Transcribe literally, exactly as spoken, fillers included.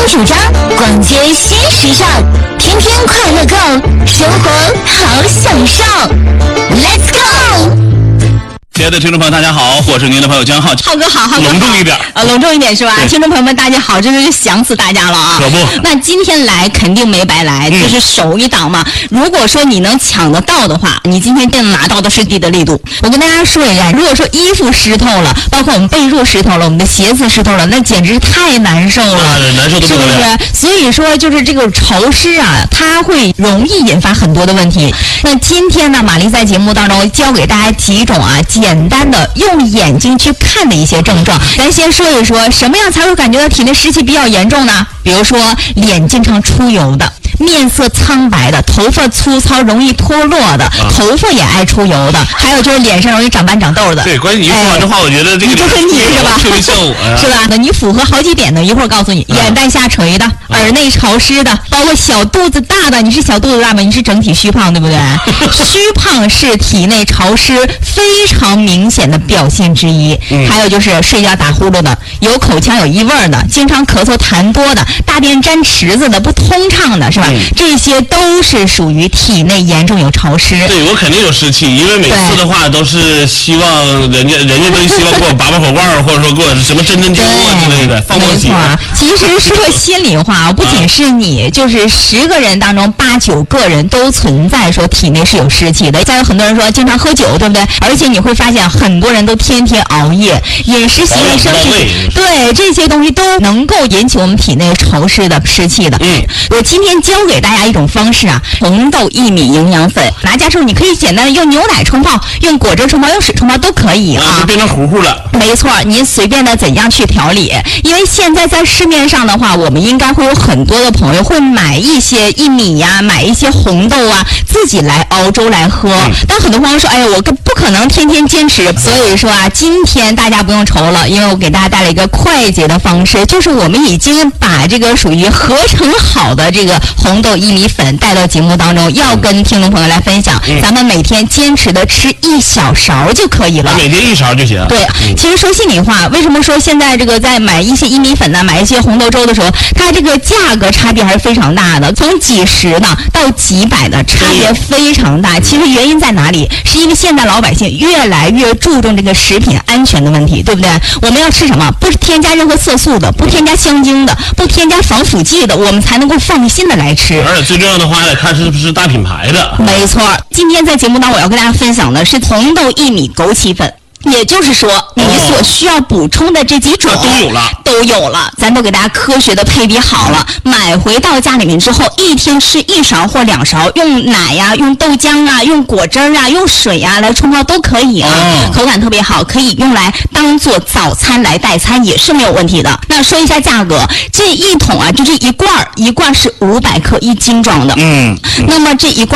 主张，逛街新时尚，天天快乐购，生活好享受。Let's go！ 亲爱的听众朋友，大家好，我是您的朋友江浩。 浩哥好，浩哥好， 隆重一点啊，隆重一点是吧？听众朋友们，大家好，真是想死大家了啊！ 可不， 那今天来肯定没白来， 嗯、 这是首一档嘛。如果说你能抢得到的话，你今天定拿到的是地的力度。我跟大家说一下，如果说衣服湿透了，包括我们被褥湿透了，我们的鞋子湿透了，那简直太难受了， 啊、难受的不得了， 是不是？所以说，就是这个潮湿啊，它会容易引发很多的问题。那今天呢，玛丽在节目当中教给大家几种啊简单的用眼睛去看的一些症状。咱先说一说，什么样才会感觉到体内湿气比较严重呢？比如说脸经常出油的，面色苍白的，头发粗糙容易脱落的，啊、头发也爱出油的，还有就是脸上容易长斑长痘的。 对，关键你一说完这话，哎、我觉得这个你就是你是吧？ 特别像我呀， 是吧？那你符合好几点呢，一会儿告诉你。啊、眼袋下垂的，啊、耳内潮湿的，包括小肚子大的，你是小肚子大吗？你是整体虚胖，对不对？虚胖是体内潮湿非常明显的表现之一。嗯、还有就是睡觉打呼噜的，有口腔有异味的，经常咳嗽痰多的，大便沾池子的，不通畅的，是吧？嗯、这些都是属于体内严重有潮湿。 对，我肯定有湿气，因为每次的话都是希望人家人家都希望给我拔拔火罐，或者说给我什么针针灸啊之类的，放过没错。其实说心里话，不仅是你，就是十个人当中八九个人都存在说体内是有湿气的。再有很多人说经常喝酒，对不对？而且你会发现很多人都天天熬夜，饮食习惯、生气，对这些东西都能够引起我们体内潮湿的湿气的。嗯，我今天教给大家一种方式啊，红豆薏米营养粉。拿家时候你可以简单的用牛奶冲泡，用果汁冲泡，用水冲泡都可以啊。 啊，就变成糊糊了。 没错，您随便的怎样去调理。因为现在在市面上的话，我们应该会有很多的朋友会买一些薏米呀、啊，买一些红豆啊，自己来熬粥来喝。嗯、但很多朋友说，哎呀，我不可能天天坚持。所以说啊，今天大家不用愁了，因为我给大家带来一个快捷的方式，就是我们已经把这个属于合成好的这个红豆薏米粉带到节目当中，要跟听众朋友来分享。嗯、咱们每天坚持的吃一小勺就可以了， 每天一勺就行。 对，嗯、其实说心里话，为什么说现在这个在买一些薏米粉呢，买一些红豆粥的时候，它这个价格差别还是非常大的，从几十呢到几百的差别非常大。其实原因在哪里？是因为现在老百姓越来越注重这个食品安全的问题，对不对？我们要吃什么？不添加任何色素的，不添加香精的，不添加防腐剂的，我们才能够放心的来吃。 而且最重要的话，得看是不是大品牌的。 没错，今天在节目当中我要跟大家分享的是红豆薏米枸杞粉。也就是说，你所需要补充的这几种、 哦、都有了， 都有了，咱都给大家科学的配比好了。买回到家里面之后，一天吃一勺或两勺，用奶呀、啊、用豆浆啊、用果汁啊、用水啊来冲泡都可以啊，哦、口感特别好，可以用来当做早餐来代餐也是没有问题的。那说一下价格，这一桶啊，就这一罐一罐是五百克一斤装的，嗯，那么这一罐